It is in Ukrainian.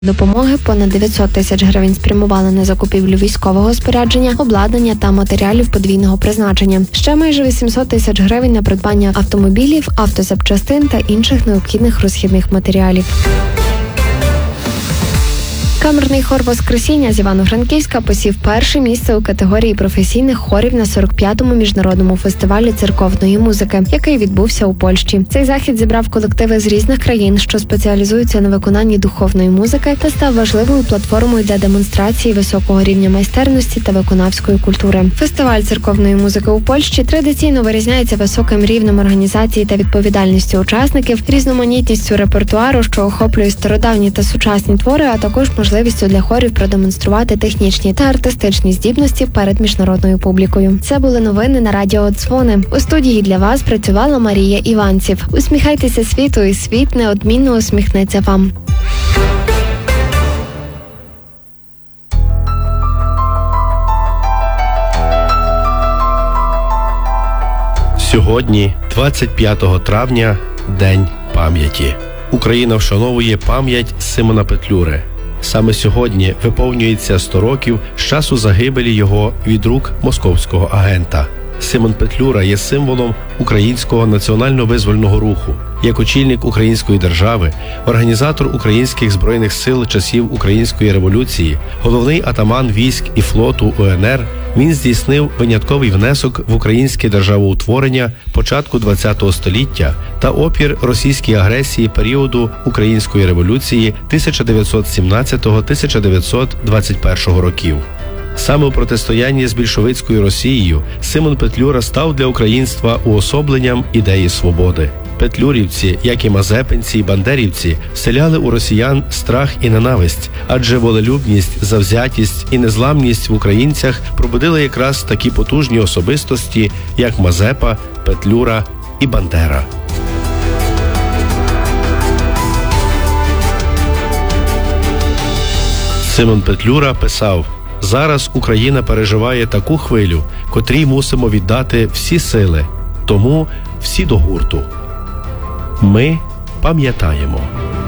допомоги понад 900 тисяч гривень спрямували на закупівлю військового спорядження, обладнання та матеріалів подвійного призначення. Ще майже 800 тисяч гривень на придбання автомобілів, автозапчастин та інших необхідних розхідних матеріалів. Камерний хор «Воскресіння» з Івано-Франківська посів перше місце у категорії професійних хорів на 45-му міжнародному фестивалі церковної музики, який відбувся у Польщі. Цей захід зібрав колективи з різних країн, що спеціалізуються на виконанні духовної музики, та став важливою платформою для демонстрації високого рівня майстерності та виконавської культури. Фестиваль церковної музики у Польщі традиційно вирізняється високим рівнем організації та відповідальністю учасників, різноманітністю репертуару, що охоплює стародавні та сучасні твори, а також можливістю для хорів продемонструвати технічні та артистичні здібності перед міжнародною публікою. Це були новини на радіо «Дзвони». У студії для вас працювала Марія Іванців. Усміхайтеся світу, і світ неодмінно усміхнеться вам. Сьогодні, 25 травня, День пам'яті. Україна вшановує пам'ять Симона Петлюри. Саме сьогодні виповнюється 100 років з часу загибелі його від рук московського агента. Симон Петлюра є символом українського національно-визвольного руху. Як очільник української держави, організатор українських збройних сил часів Української революції, головний атаман військ і флоту УНР, він здійснив винятковий внесок в українське державоутворення початку ХХ століття та опір російській агресії періоду Української революції 1917-1921 років. Саме у протистоянні з більшовицькою Росією Симон Петлюра став для українства уособленням ідеї свободи. Петлюрівці, як і мазепинці і бандерівці, вселяли у росіян страх і ненависть, адже волелюбність, завзятість і незламність в українцях пробудили якраз такі потужні особистості, як Мазепа, Петлюра і Бандера. Симон Петлюра писав: «Зараз Україна переживає таку хвилю, котрій мусимо віддати всі сили, тому всі до гурту. Ми пам'ятаємо».